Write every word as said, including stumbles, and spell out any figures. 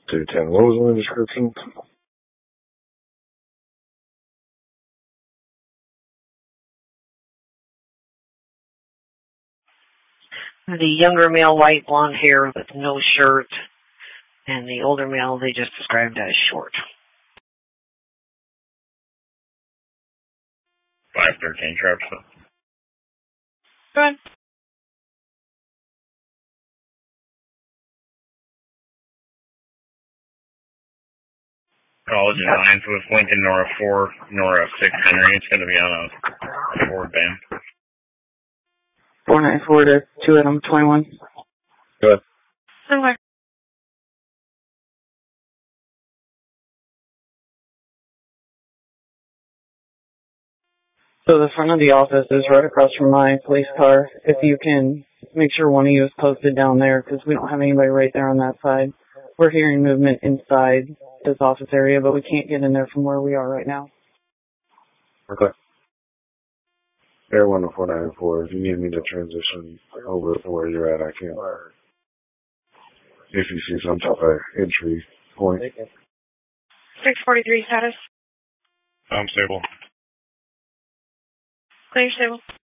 two ten. What was the description? The younger male, white blonde hair with no shirt, and the older male they just described as short. five thirteen, Travis. Go ahead. College and Nines with Lincoln Nora four, Nora six Henry. It's going to be on a Ford van. four nine four to two Adam twenty-one. Go ahead. Similar. So the front of the office is right across from my police car. If you can make sure one of you is posted down there, because we don't have anybody right there on that side. We're hearing movement inside this office area, but we can't get in there from where we are right now. Okay. Air one to four nine four. If you need me to transition over to where you're at, I can. If you see some type of entry point. six forty-three status. I'm stable. Clear stable.